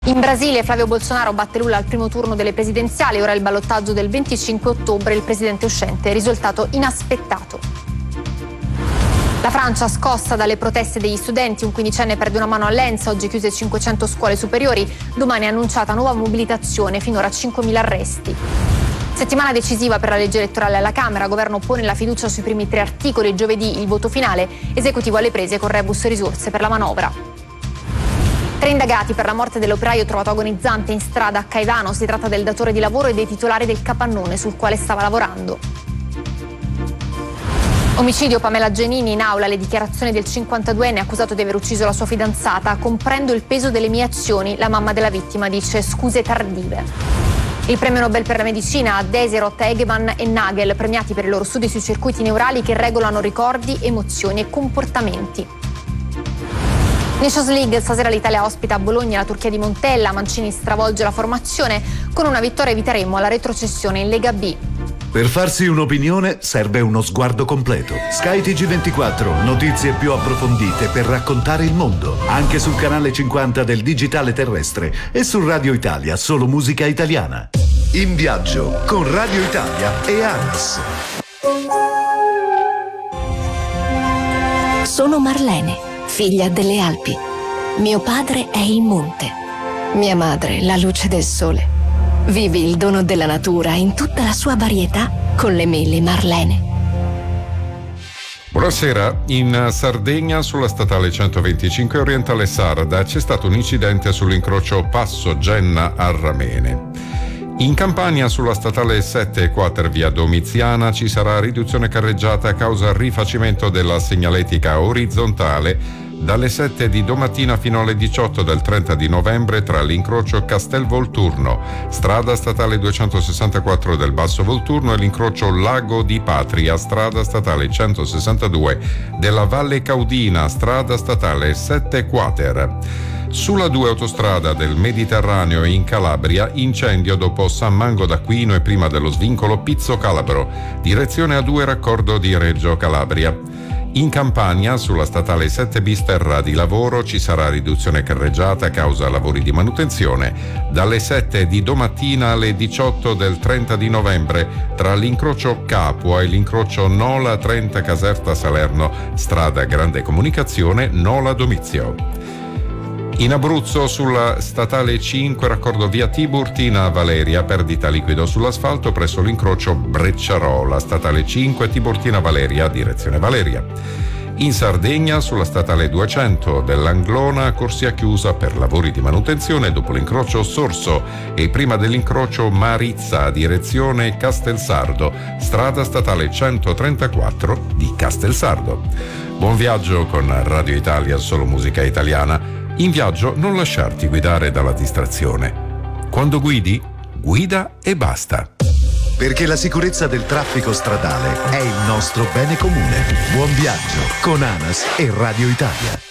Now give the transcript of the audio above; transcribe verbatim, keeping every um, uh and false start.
In Brasile Flavio Bolsonaro batte Lula al primo turno delle presidenziali, ora il ballottaggio del venticinque ottobre, il presidente uscente, risultato inaspettato. La Francia scossa dalle proteste degli studenti, un quindicenne perde una mano all'Enza, oggi chiuse cinquecento scuole superiori, domani è annunciata nuova mobilitazione, finora cinquemila arresti. Settimana decisiva per la legge elettorale alla Camera, governo pone la fiducia sui primi tre articoli, giovedì il voto finale, esecutivo alle prese con rebus risorse per la manovra. Tre indagati per la morte dell'operaio trovato agonizzante in strada a Caivano. Si tratta del datore di lavoro e dei titolari del capannone sul quale stava lavorando. Omicidio Pamela Genini, in aula le dichiarazioni del cinquantaduenne accusato di aver ucciso la sua fidanzata. Comprendo il peso delle mie azioni, la mamma della vittima dice scuse tardive. Il premio Nobel per la medicina a Desirot, Egeman e Nagel, premiati per i loro studi sui circuiti neurali che regolano ricordi, emozioni e comportamenti. Nations League, stasera l'Italia ospita a Bologna la Turchia di Montella, Mancini stravolge la formazione, con una vittoria eviteremo la retrocessione in Lega B. Per farsi un'opinione serve uno sguardo completo. Sky T G ventiquattro, notizie più approfondite per raccontare il mondo, anche sul canale cinquanta del digitale terrestre e su Radio Italia, solo musica italiana. In viaggio con Radio Italia e ANAS. Sono Marlene, figlia delle Alpi. Mio padre è il monte. Mia madre, la luce del sole. Vivi il dono della natura in tutta la sua varietà con le mele Marlene. Buonasera. In Sardegna, sulla statale centoventicinque orientale Sarda, c'è stato un incidente sull'incrocio Passo Genna-Arramene. In Campania, sulla statale sette quater via Domiziana, ci sarà riduzione carreggiata a causa rifacimento della segnaletica orizzontale dalle sette di domattina fino alle diciotto del trenta di novembre tra l'incrocio Castelvolturno, strada statale duecentosessantaquattro del Basso Volturno, e l'incrocio Lago di Patria, strada statale centosessantadue della Valle Caudina, strada statale sette quater. Sulla due autostrada del Mediterraneo in Calabria, incendio dopo San Mango d'Aquino e prima dello svincolo Pizzo Calabro, direzione A due raccordo di Reggio Calabria. In Campania, sulla statale sette bis terra di lavoro, ci sarà riduzione carreggiata a causa lavori di manutenzione dalle sette di domattina alle diciotto del trenta di novembre tra l'incrocio Capua e l'incrocio Nola trenta Caserta Salerno, strada Grande Comunicazione Nola Domizio. In Abruzzo, sulla statale cinque raccordo via Tiburtina Valeria, perdita liquido sull'asfalto presso l'incrocio Brecciarola, statale cinque Tiburtina Valeria, direzione Valeria. In Sardegna, sulla statale duecento dell'Anglona, corsia chiusa per lavori di manutenzione dopo l'incrocio Sorso e prima dell'incrocio Marizza, direzione Castelsardo, strada statale centotrentaquattro di Castelsardo. Buon viaggio con Radio Italia, solo musica italiana. In viaggio non lasciarti guidare dalla distrazione. Quando guidi, guida e basta. Perché la sicurezza del traffico stradale è il nostro bene comune. Buon viaggio con ANAS e Radio Italia.